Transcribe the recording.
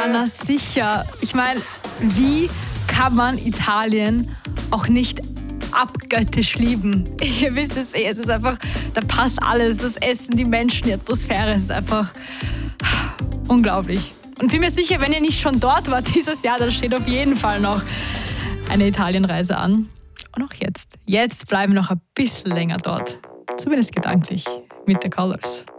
na sicher. Ich meine, wie kann man Italien auch nicht abgöttisch lieben? Ihr wisst es es ist einfach, da passt alles. Das Essen, die Menschen, die Atmosphäre, es ist einfach unglaublich. Und bin mir sicher, wenn ihr nicht schon dort wart dieses Jahr, dann steht auf jeden Fall noch eine Italienreise an. Und auch jetzt. Jetzt bleiben wir noch ein bisschen länger dort. Zumindest gedanklich mit The Colors.